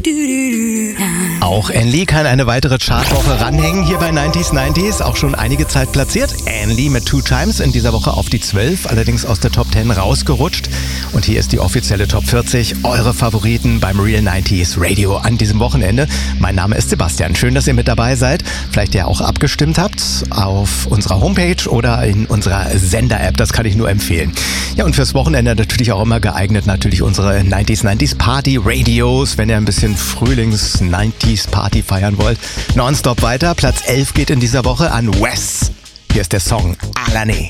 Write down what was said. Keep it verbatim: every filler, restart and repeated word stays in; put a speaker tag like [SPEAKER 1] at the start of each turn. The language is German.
[SPEAKER 1] Auch Anne Lee kann eine weitere Chartwoche ranhängen hier bei neunzig neunzig, auch schon einige Zeit platziert. Anne Lee mit Two Times in dieser Woche auf die zwölf, allerdings aus der Top zehn rausgerutscht. Und hier ist die offizielle Top vierzig, eure Favoriten beim Real neunziger Radio an diesem Wochenende. Mein Name ist Sebastian, schön, dass ihr mit dabei seid. Vielleicht ihr auch abgestimmt habt auf unserer Homepage oder in unserer Sender-App, das kann ich nur empfehlen. Ja, und fürs Wochenende natürlich auch immer geeignet, natürlich unsere neunzig neunzig Party-Radios, wenn ihr ein bisschen Frühlings-neunziger Party feiern wollt. Nonstop weiter, Platz elf geht in dieser Woche an Wes. Hier ist der Song Alane.